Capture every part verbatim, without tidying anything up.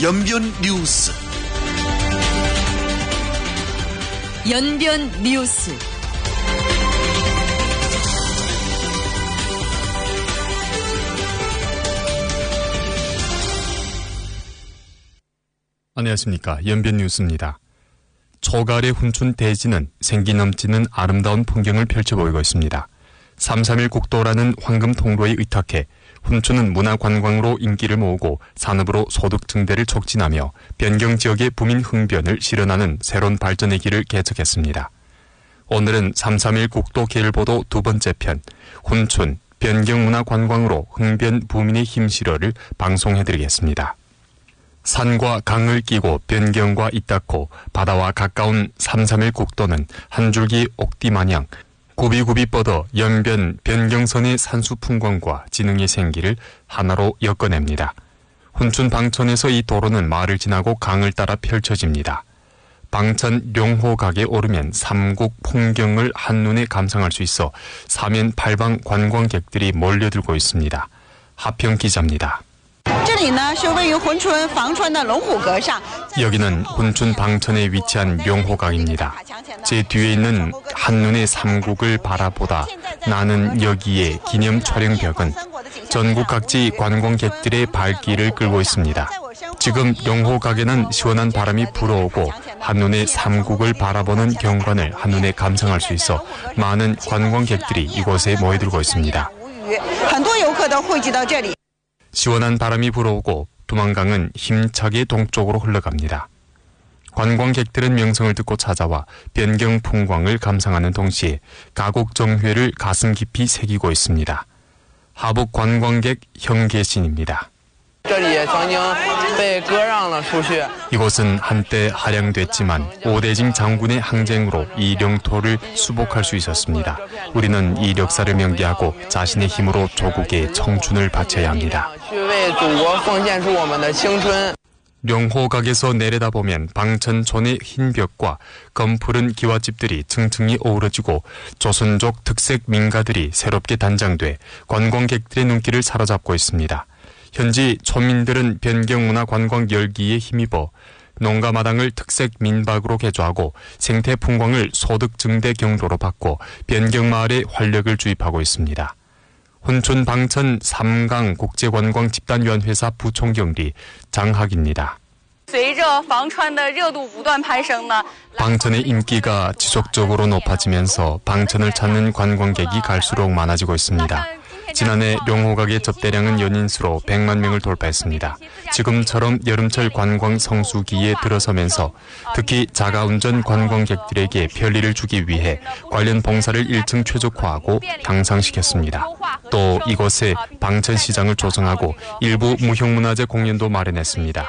연변 뉴스. 연변 뉴스. 안녕하십니까. 연변 뉴스입니다. 초가을의 훈춘 대지는 생기 넘치는 아름다운 풍경을 펼쳐 보이고 있습니다. 삼삼일 국도라는 황금 통로에 의탁해 훈춘은 문화관광으로 인기를 모으고 산업으로 소득 증대를 촉진하며 변경 지역의 부민 흥변을 실현하는 새로운 발전의 길을 개척했습니다. 오늘은 삼삼일 국도 계열보도 두 번째 편 훈춘 변경문화관광으로 흥변 부민의 힘실어를 방송해드리겠습니다. 산과 강을 끼고 변경과 잇닿고 바다와 가까운 삼삼일 국도는 한 줄기 옥띠 마냥 굽이굽이 뻗어 연변 변경선의 산수 풍광과 지능의 생기를 하나로 엮어냅니다. 훈춘 방천에서 이 도로는 마을을 지나고 강을 따라 펼쳐집니다. 방천 룡호각에 오르면 삼국 풍경을 한눈에 감상할 수 있어 사면 팔방 관광객들이 몰려들고 있습니다. 하평 기자입니다. 여기는 훈춘 방천에 위치한 룡호각입니다. 제 뒤에 있는 한눈에 삼국을 바라보다 나는 여기에 기념 촬영벽은 전국 각지 관광객들의 발길을 끌고 있습니다. 지금 룡호각에는 시원한 바람이 불어오고 한눈에 삼국을 바라보는 경관을 한눈에 감상할 수 있어 많은 관광객들이 이곳에 모여들고 있습니다. 시원한 바람이 불어오고 두만강은 힘차게 동쪽으로 흘러갑니다. 관광객들은 명성을 듣고 찾아와 변경 풍광을 감상하는 동시에 가곡정회를 가슴 깊이 새기고 있습니다. 하북 관광객 형계신입니다. 이곳은 한때 할양됐지만 오대징 장군의 항쟁으로 이 영토를 수복할 수 있었습니다. 우리는 이 역사를 명기하고 자신의 힘으로 조국의 청춘을 바쳐야 합니다. 룡호각에서 내려다보면 방천촌의 흰 벽과 검푸른 기와집들이 층층이 어우러지고 조선족 특색 민가들이 새롭게 단장돼 관광객들의 눈길을 사로잡고 있습니다. 현지 촌민들은 변경문화관광 열기에 힘입어 농가마당을 특색 민박으로 개조하고 생태 풍광을 소득 증대 경로로 바꿔 변경마을에 활력을 주입하고 있습니다. 훈춘 방천 삼강 국제관광 집단위원회사 부총경리 장학입니다. 방천의 인기가 지속적으로 높아지면서 방천을 찾는 관광객이 갈수록 많아지고 있습니다. 지난해 룡호각의 접대량은 연인수로 백만 명을 돌파했습니다. 지금처럼 여름철 관광 성수기에 들어서면서 특히 자가운전 관광객들에게 편리를 주기 위해 관련 봉사를 일 층 최적화하고 향상시켰습니다. 또 이곳에 방천시장을 조성하고 일부 무형문화재 공연도 마련했습니다.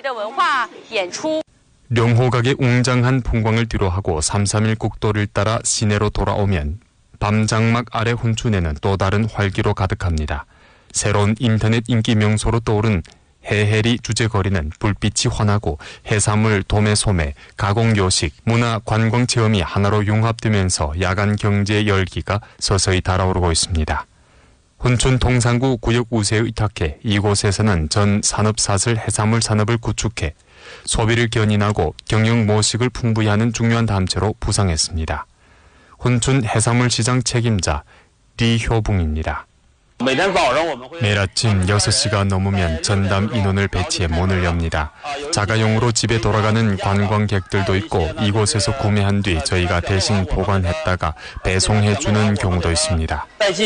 룡호각의 웅장한 풍광을 뒤로하고 삼삼일 국도를 따라 시내로 돌아오면 밤장막 아래 훈춘에는 또 다른 활기로 가득합니다. 새로운 인터넷 인기 명소로 떠오른 해해리 주제거리는 불빛이 환하고 해산물, 도매소매, 가공요식, 문화, 관광체험이 하나로 융합되면서 야간 경제의 열기가 서서히 달아오르고 있습니다. 훈춘 동산구 구역 우세에 의탁해 이곳에서는 전 산업사슬 해산물 산업을 구축해 소비를 견인하고 경영 모식을 풍부히 하는 중요한 담체로 부상했습니다. 훈춘 해산물 시장 책임자 리효붕입니다. 매일 아침 여섯 시가 넘으면 전담 인원을 배치해 문을 엽니다. 자가용으로 집에 돌아가는 관광객들도 있고 이곳에서 구매한 뒤 저희가 대신 보관했다가 배송해주는 경우도 있습니다.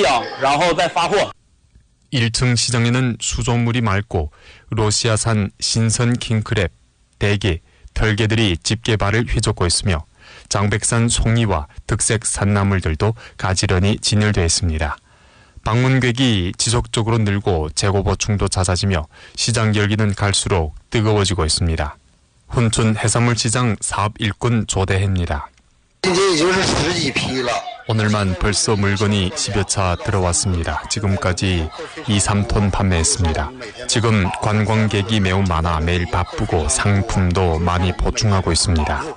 일 층 시장에는 수돗물이 맑고 러시아산 신선 킹크랩, 대게, 털개들이 집게발을 휘젓고 있으며 장백산 송이와 특색 산나물들도 가지런히 진열되어 있습니다. 방문객이 지속적으로 늘고 재고 보충도 잦아지며 시장 열기는 갈수록 뜨거워지고 있습니다. 훈춘 해산물 시장 사업 일꾼 조대혜입니다. 오늘만 벌써 물건이 십여 차 들어왔습니다. 지금까지 이, 삼 톤 판매했습니다. 지금 관광객이 매우 많아 매일 바쁘고 상품도 많이 보충하고 있습니다.